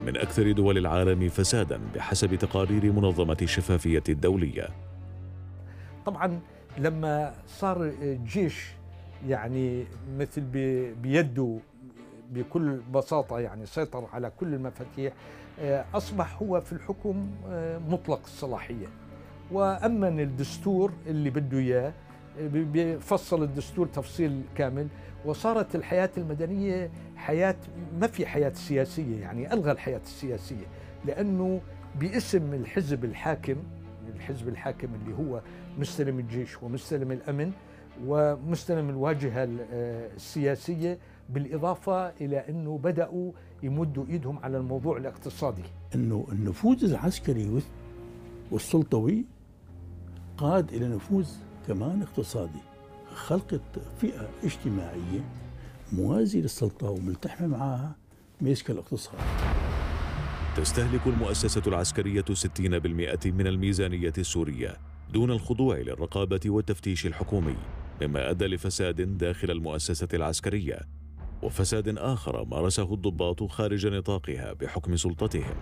من أكثر دول العالم فسادا بحسب تقارير منظمة الشفافية الدولية. طبعا لما صار الجيش يعني مثل بيده بكل بساطة يعني سيطر على كل المفاتيح، أصبح هو في الحكم مطلق الصلاحية، وأمن الدستور اللي بده إياه، بيفصل الدستور تفصيل كامل، وصارت الحياة المدنية حياة، ما في حياة سياسية، يعني ألغى الحياة السياسية، لأنه باسم الحزب الحاكم اللي هو مستلم الجيش ومستلم الأمن ومستلم الواجهة السياسية، بالإضافة إلى أنه بدأوا يمدوا إيدهم على الموضوع الاقتصادي. أنه النفوذ العسكري والسلطوي قاد إلى نفوذ كمان اقتصادي، خلقت فئة اجتماعية موازية للسلطة وملتحمة معها ماسكة الاقتصاد. تستهلك المؤسسة العسكرية 60% من الميزانية السورية دون الخضوع للرقابة والتفتيش الحكومي، مما أدى لفساد داخل المؤسسة العسكرية، وفساد آخر مارسه الضباط خارج نطاقها بحكم سلطتهم.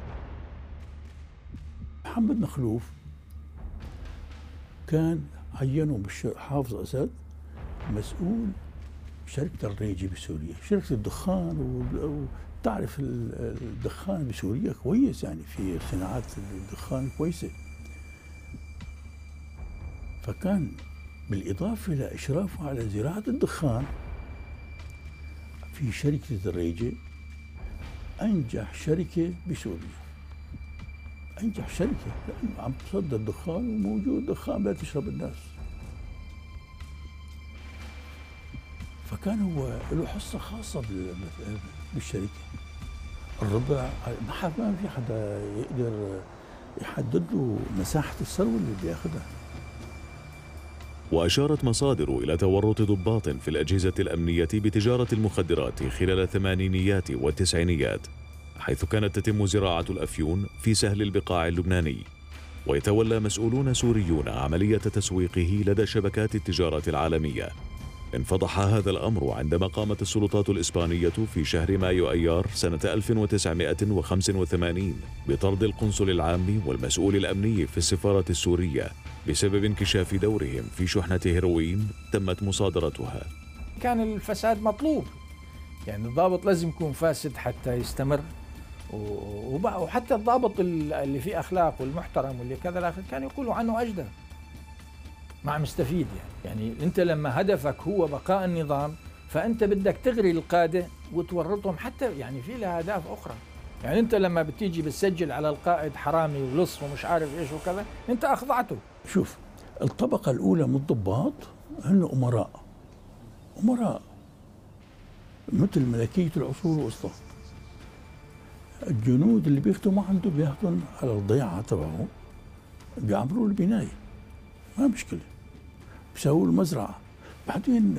محمد مخلوف كان عينه حافظ أسد مسؤول شركة الريجي بسوريا، شركة الدخان، وتعرف الدخان بسوريا كويس، يعني في صناعات الدخان كويسة. فكان بالإضافة إلى إشرافه على زراعة الدخان في شركة الريجي، أنجح شركة بسوريا، أنجح شركة، لأنه عم تصدر الدخان وموجود دخان لا تشرب الناس. فكان هو له حصة خاصة بالشركة. الربع ما في حدا يقدر يحدد له مساحة الثروة اللي بياخذها. وأشارت مصادر إلى تورط ضباط في الأجهزة الأمنية بتجارة المخدرات خلال الثمانينيات والتسعينيات، حيث كانت تتم زراعة الأفيون في سهل البقاع اللبناني، ويتولى مسؤولون سوريون عملية تسويقه لدى شبكات التجارة العالمية. انفضح هذا الأمر عندما قامت السلطات الإسبانية في شهر مايو أيار سنة 1985 بطرد القنصل العام والمسؤول الأمني في السفارة السورية بسبب انكشاف دورهم في شحنة هيروين تمت مصادرتها. كان الفساد مطلوب، يعني الضابط لازم يكون فاسد حتى يستمر، وحتى الضابط اللي فيه أخلاق والمحترم واللي كذا كان يقولوا عنه أجدى مع مستفيد. يعني أنت لما هدفك هو بقاء النظام، فأنت بدك تغري القادة وتورطهم، حتى يعني في لها أهداف أخرى. يعني أنت لما بتيجي بتسجل على القائد حرامي ولص ومش عارف إيش وكذا، أنت أخضعته. شوف، الطبقة الأولى من الضباط هن أمراء مثل ملكية العصور الوسطى. الجنود اللي بيخدموا عنده بياخذون على الضيعة تبعه، بيعمروا البناية، ما مشكلة، بيسووا المزرعة. بعدين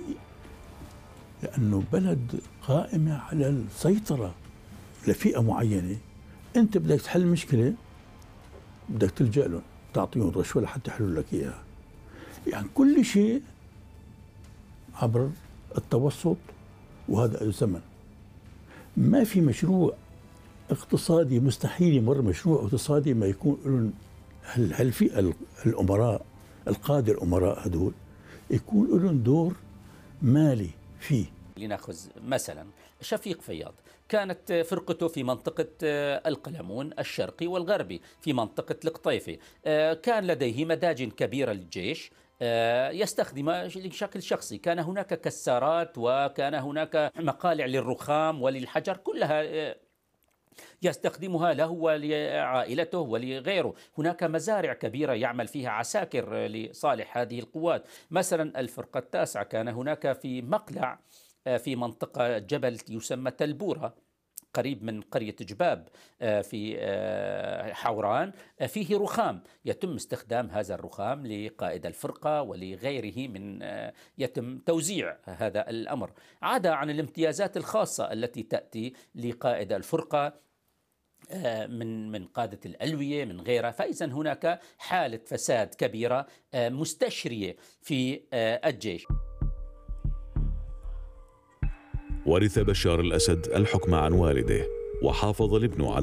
لأنه بلد قائمة على السيطرة لفئة معينة، أنت بدك تحل مشكلة بدك تلجأ لهم، تعطيهم رشوة لحتى يحلوا لك إياها. يعني كل شيء عبر التوسط، وهذا الزمن. ما في مشروع اقتصادي مستحيل يمر مشروع اقتصادي ما يكون لهم هالفئة الأمراء، القادة الأمراء هدول يكون لهم دور مالي فيه. لنأخذ مثلا شفيق فياض، كانت فرقته في منطقة القلمون الشرقي والغربي في منطقة القطيفة، كان لديه مداجن كبيرة للجيش يستخدمها بشكل شخصي، كان هناك كسارات وكان هناك مقالع للرخام وللحجر، كلها يستخدمها له ولعائلته ولغيره. هناك مزارع كبيرة يعمل فيها عساكر لصالح هذه القوات. مثلا الفرقة التاسعة كان هناك في مقلع في منطقة جبل يسمى تلبورة قريب من قرية جباب في حوران، فيه رخام، يتم استخدام هذا الرخام لقائد الفرقة ولغيره، من يتم توزيع هذا الأمر. عدا عن الامتيازات الخاصة التي تأتي لقائد الفرقة من قادة الألوية من غيرها. فإذا هناك حالة فساد كبيرة مستشرية في الجيش. ورث بشار الأسد الحكم عن والده، وحافظ الابن على